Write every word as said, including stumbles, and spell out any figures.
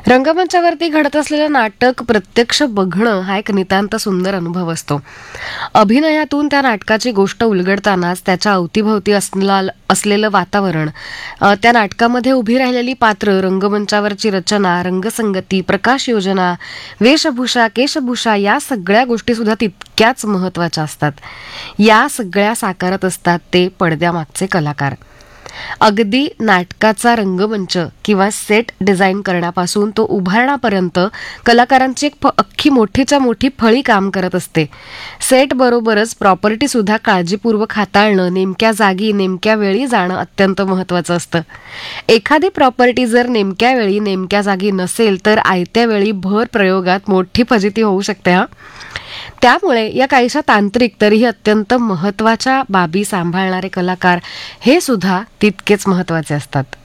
रंगमंचावरती घडत असलेलं नाटक प्रत्यक्ष बघणं हा एक नितांत सुंदर अनुभव असतो. अभिनयातून त्या नाटकाची गोष्ट उलगडतानाच त्याच्या अवतीभवती असला- असलेलं वातावरण, अ, त्या नाटकामध्ये उभी राहिलेली पात्र, रंगमंचावरची रचना, रंगसंगती, प्रकाश योजना, वेशभूषा, केशभूषा या सगळ्या गोष्टी सुद्धा तितक्याच महत्त्वाच्या असतात. या सगळ्या साकारत असतात ते पडद्यामागचे कलाकार. अगदी नाटकाचा रंगमंच किंवा सेट डिझाईन करण्यापासून तो उभारण्यापर्यंत कलाकारांची एक फ- अख्खी मोठीच्या मोठी फळी काम करत असते. सेट बरोबरच प्रॉपर्टी सुद्धा काळजीपूर्वक हाताळणं, नेमक्या जागी नेमक्या वेळी जाणं अत्यंत महत्त्वाचं असतं. एखादी प्रॉपर्टी जर नेमक्या वेळी नेमक्या जागी नसेल तर आयत्या वेळी भर प्रयोगात मोठी फजिती होऊ शकते. हा त्यामुळे या काहीशा तांत्रिक तरीही अत्यंत महत्त्वाच्या बाबी सांभाळणारे कलाकार हे सुद्धा तितकेच महत्त्वाचे असतात.